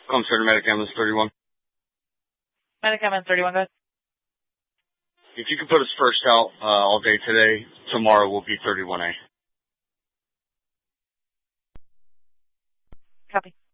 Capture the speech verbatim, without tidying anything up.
Come Center, Medic Ambulance thirty-one. Medic Ambulance thirty-one, go ahead. If you could put us first out uh, all day today, tomorrow will be thirty-one A. Copy.